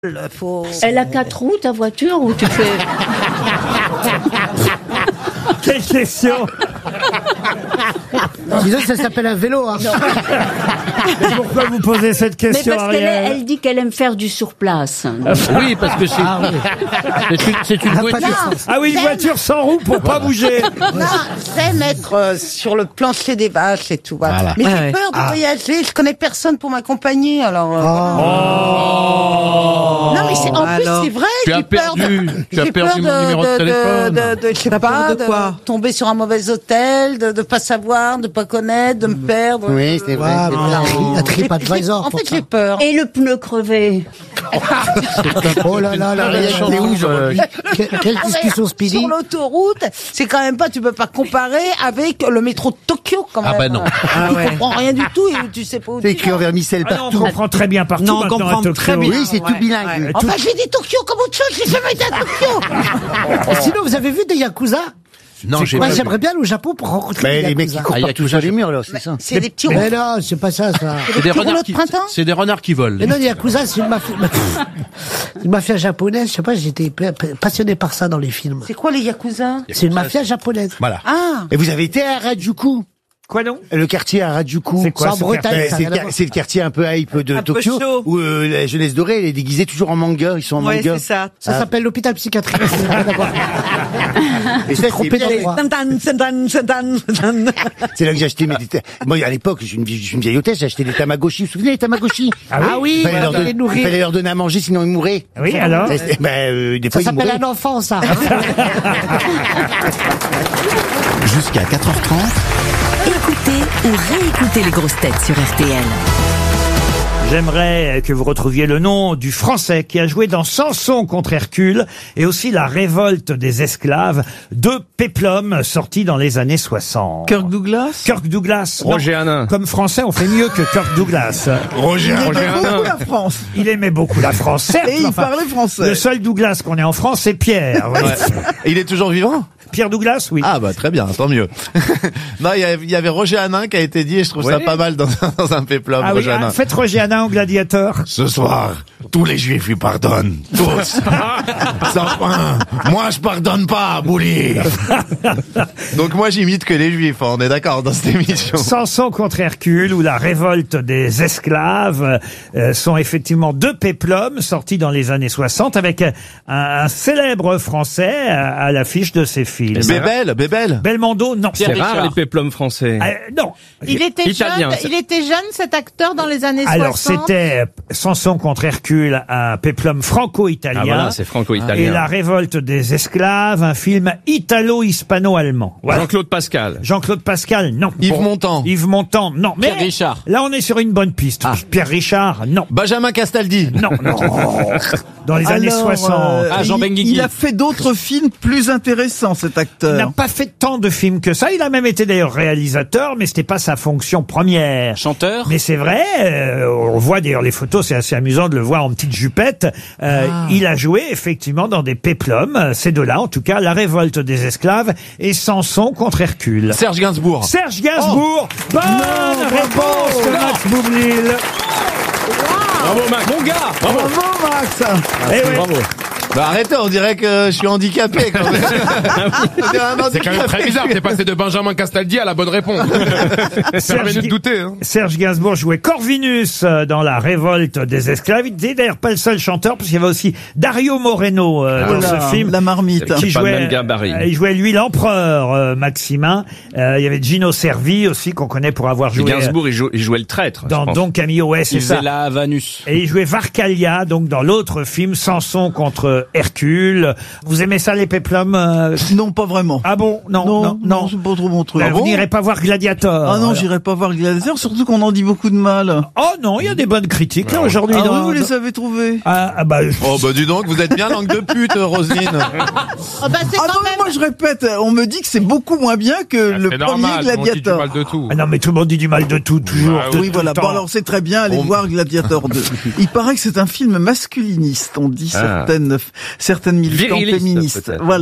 Elle a 4 roues, ta voiture, ou tu fais... Quelle question! Dis donc, ça s'appelle un vélo, hein. Mais pourquoi vous posez cette Mais question, parce qu'elle Ariel? elle dit qu'elle aime faire du surplace. Oui, parce que c'est une voiture. Ah oui, une voiture sans roue pour pas bouger. Non, c'est mettre sur le plancher des vaches et tout. Voilà. Mais j'ai peur de voyager, je connais personne pour m'accompagner, alors... Non, mais en plus, c'est vrai, Tu as j'ai peur perdu mon numéro de téléphone. je sais pas, de tomber sur un mauvais hôtel, de pas savoir, de pas connaître, de me perdre. Oui, c'est vrai. Un TripAdvisor. En fait, j'ai peur. Et le pneu crevé. Oh là là, la réaction est où aujourd'hui? Quelle discussion speedy. Sur l'autoroute, c'est quand même pas, tu peux pas comparer avec le métro de Tokyo, quand même. Ah bah non. Tu comprends rien du tout et tu sais pas où C'est tu écrit en vas. vermicelle Ah non, on partout. comprend très bien partout. Non, on maintenant, comprend à Tokyo. très bien. Oui, c'est tout bilingue. Enfin, j'ai dit Tokyo comme autre chose, j'ai jamais été à Tokyo. Sinon, vous avez vu des Yakuza? Non, j'ai Moi, pas. j'aimerais bien aller au Japon pour rencontrer des les mecs Yakuza. qui courent partout sur les murs, là, c'est ça. C'est des petits Mais non, c'est pas ça, ça. C'est des petits renards rouleaux de qui. printemps C'est des renards qui volent. Mais non, les Yakuza, c'est une mafia japonaise. Je sais pas, j'étais passionné par ça dans les films. C'est quoi les Yakuza? C'est une mafia japonaise. Voilà. Ah. Et vous avez été à Harajuku? Quoi non? Le quartier à Harajuku. C'est quoi, C'est en ce Bretagne, quartier ça, C'est rien à voir. c'est le quartier un peu hype de Un peu Tokyo, chaud. où la jeunesse dorée elle est déguisée toujours en manga, ils sont en Ouais, manga. c'est ça. Ça s'appelle l'hôpital psychiatrique. C'est rien à voir. Et ça, Trompé d'endroit. c'est là que j'ai acheté mes... Moi, à l'époque, je suis une vieille hôtesse, j'ai acheté des Tamagotchi. Vous vous souvenez des Tamagotchi? Ah oui? Il fallait, les nourrir. il fallait leur donner à manger, sinon ils mouraient. Oui, alors? Des Ça fois, ils s'appelle mouraient. un enfant, ça. Jusqu'à 4h30. Écoutez ou réécoutez les grosses têtes sur RTL. J'aimerais que vous retrouviez le nom du Français qui a joué dans Samson contre Hercule et aussi La Révolte des esclaves, 2 péplums sortis dans les années 60. Kirk Douglas. Kirk Douglas. Non. Roger Hanin. Comme Français, on fait mieux que Kirk Douglas. Roger, Il aimait beaucoup la France. Il aimait beaucoup la France, certes. Et il enfin, parlait français. le seul Douglas qu'on ait en France, c'est Pierre. Vous voyez. Et il est toujours vivant? Pierre Douglas, oui. Ah bah très bien, tant mieux. Non, il y avait Roger Hanin qui a été dit et je trouve ça pas mal dans un péplum, Ah oui, Roger Hanin. faites Roger Hanin en gladiateur. Ce soir, tous les juifs lui pardonnent. Tous. Sans un. Moi, je pardonne pas, Bouli. Donc moi j'imite que les juifs, on est d'accord dans cette émission. Samson contre Hercule ou La Révolte des esclaves sont effectivement 2 péplums sortis dans les années 60 avec un célèbre Français à l'affiche de ces films. Bébel. Belmondo, non. C'est rare les péplums français. Non. Il était Italien, jeune, cet acteur, dans les années Alors 60. c'était Samson contre Hercule, un péplum franco-italien. Ah voilà, c'est Et franco-italien. La Révolte des esclaves, un film italo-hispano-allemand. Voilà. Jean-Claude Pascal. Jean-Claude Pascal, non. Yves Montand. Yves Montand, non. Mais Pierre Richard. là, on est sur une bonne piste. Pierre Richard, non. Benjamin Castaldi. Non. Dans les années 60. Jean Benguigui. Il a fait d'autres films plus intéressants, cet Il n'a acteur. pas fait tant de films que ça. Il a même été d'ailleurs réalisateur, mais c'était pas sa fonction première. Chanteur. Mais c'est vrai, on voit d'ailleurs les photos, c'est assez amusant de le voir en petite jupette. Il a joué effectivement dans des péplums, ces 2-là en tout cas, La Révolte des esclaves et Samson contre Hercule. Serge Gainsbourg. Serge Gainsbourg, bonne réponse de Max Boublil. Bravo Max. Mon gars. Bravo. Bravo, Max. Eh oui. Bravo. Bah arrêtez, on dirait que je suis handicapé quand même. On dirait un C'est quand même très handicapé. bizarre, t'es passé de Benjamin Castaldi à la bonne réponse. Ça permet de douter, hein. Serge Gainsbourg jouait Corvinus dans La Révolte des esclaves. Il n'était d'ailleurs pas le seul chanteur, parce qu'il y avait aussi Dario Moreno dans ce film. La marmite. Qui Pas le jouait, même gabarit. il jouait lui l'empereur Maximin. Il y avait Gino Servi aussi qu'on connaît pour avoir joué Gainsbourg, il jouait le traître. dans je pense. Don Camillo. Ouais, c'est Il ça. faisait la Havanus. Et il jouait Varcalia, donc dans l'autre film Samson contre Hercule. Vous aimez ça les péplums Non, pas vraiment. Ah bon? Non. c'est pas trop mon truc. Vous n'irez pas voir Gladiator? Ah non, alors. j'irai pas voir Gladiator, surtout qu'on en dit beaucoup de mal. Oh non, il y a des bonnes critiques là aujourd'hui. Ah oui, dans- vous les avez trouvés. Ah bah. Oh bah dis donc, vous êtes bien langue de pute, Roselyne. Oh, bah, c'est Ah quand non, mais même... moi je répète, on me dit que c'est beaucoup moins bien que le C'est premier normal, on dit du Gladiator. mal de tout. Ah non, mais tout le monde dit du mal de tout, toujours. Bah de Oui, tout voilà. le temps. Bon, alors c'est très bien, allez voir Gladiator 2. Il paraît que c'est un film masculiniste, on dit certaines militantes Viriliste, féministes. peut-être. Voilà. Ouais.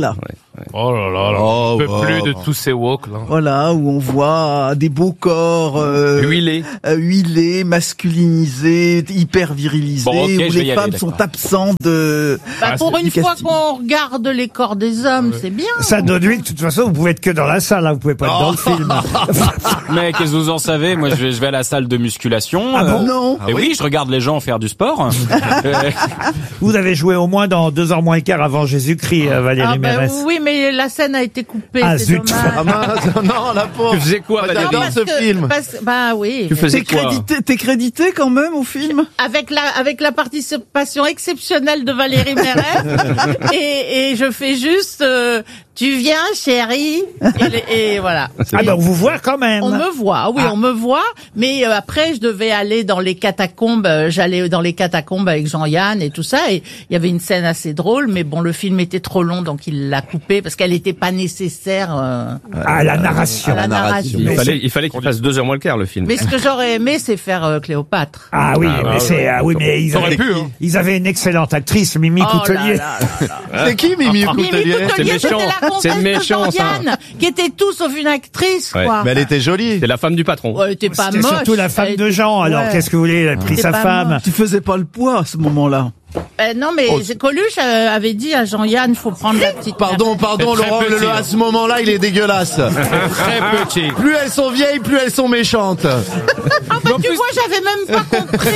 Oh là là, là. Oh, on peut oh, plus de oh. tous ces woke là. Voilà, où on voit des beaux corps huilés, masculinisés, hyper virilisés, Bon, ok, où je vais les y aller, femmes d'accord. sont absentes de. Pour une du fois casting. qu'on regarde les corps des hommes, c'est bien. Ça donne lui que de toute façon, vous pouvez être que dans la salle, hein, vous pouvez pas être dans le film. Mais qu'est-ce que vous en savez? Moi, je vais à la salle de musculation. Ah bon Non. Et oui, je regarde les gens faire du sport. Vous avez joué au moins dans 2 heures moins quart avant Jésus-Christ, Valérie Mérès. Oui, mais la scène a été coupée, Ah, c'est zut. dommage. Ah mince, non, la pauvre. Tu faisais quoi, Moi, Valérie? j'adore ce film. Bah oui. Tu faisais T'es quoi? crédité quand même au film? Avec la participation exceptionnelle de Valérie Mérès et je fais juste tu viens chérie et voilà. Ah ben on vous voit quand même. On me voit, oui, Ah. on me voit, mais après je devais aller dans les catacombes, j'allais dans les catacombes avec Jean-Yann et tout ça, et il y avait une scène assez drôle, mais bon, le film était trop long, donc il l'a coupé parce qu'elle n'était pas nécessaire à la narration. à la narration. Il fallait qu'il fasse 2 heures moins le quart, le film. Mais ce que j'aurais aimé, c'est faire Cléopâtre. Ah oui, Ah, mais bah, c'est oui, mais ils T'aurais avaient, pu, hein. ils avaient une excellente actrice, Mimi Oh Coutelier. là là là là. C'est qui Mimi Mimi Coutelier? Coutelier, c'était la comtesse C'est de méchant, ça. Jean-Yann, qui était tout sauf une actrice, Ouais. quoi. Mais elle était jolie. C'est la femme du patron. Ouais, elle était pas C'était moche. surtout la femme Elle de était- Jean. Alors Ouais. qu'est-ce que vous voulez? Elle a pris C'était sa pas femme. moche. Tu faisais pas le poids à ce moment-là. Non, mais Coluche avait dit à Jean-Yann, faut prendre la petite. Pardon, C'est très Laurent, petit, à hein. ce moment-là, il est dégueulasse. Très petit. Plus elles sont vieilles, plus elles sont méchantes. Ah bah tu vois, j'avais même pas compris.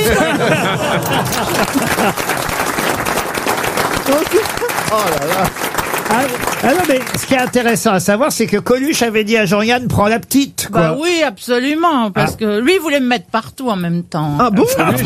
Ah non, mais ce qui est intéressant à savoir, c'est que Coluche avait dit à Jean-Yann, prends la petite, quoi. Bah oui, absolument, parce que lui il voulait me mettre partout en même temps. Ah bon?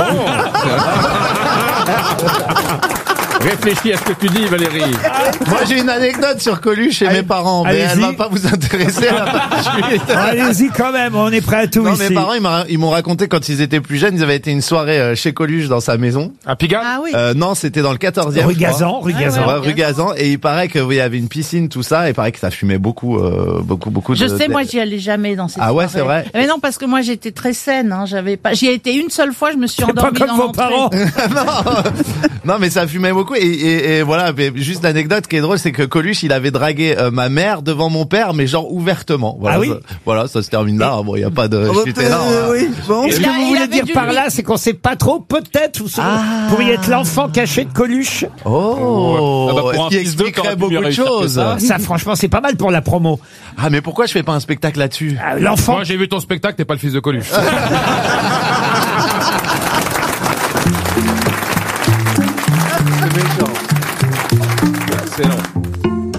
Réfléchis à ce que tu dis, Valérie. Moi, j'ai une anecdote sur Coluche chez mes parents, mais elle allez-y. va pas vous intéresser à la suite. Allez-y quand même, on est prêt à tout Non, ici. mes parents, ils m'ont raconté quand ils étaient plus jeunes, ils avaient été une soirée chez Coluche dans sa maison. À Pigalle? Ah oui. Non, c'était dans le 14e. Rue je crois. Gazan, rue Gazan. Ouais, rue Gazan. Et il paraît que oui, il y avait une piscine, tout ça. Et il paraît que ça fumait beaucoup de. Je sais, moi j'y allais jamais dans ces Ah ouais, soirées. c'est vrai. Mais non, parce que moi j'étais très saine, hein, j'avais pas. J'y ai été une seule fois, je me suis C'est pas endormie comme dans vos l'entrée. parents. Non, mais ça fumait beaucoup. Et voilà. Mais juste l'anecdote qui est drôle, c'est que Coluche, il avait dragué ma mère devant mon père, mais genre ouvertement. Voilà, Ah oui. Voilà, ça se termine là. Bon, il y a pas de. J'étais là. hein. Oui, bon. Et ce Il que a- vous il voulez avait dire dû par lui- là, c'est qu'on sait pas trop, peut-être, vous pourriez être l'enfant caché de Coluche. Oh. Ah bah, pour Ce un qui fils d'eux, expliquerait t'aurais pu mieux beaucoup de réussir que choses. ça. Ça, franchement, c'est pas mal pour la promo. Ah, mais pourquoi je fais pas un spectacle là-dessus? L'enfant. Moi, j'ai vu ton spectacle, t'es pas le fils de Coluche.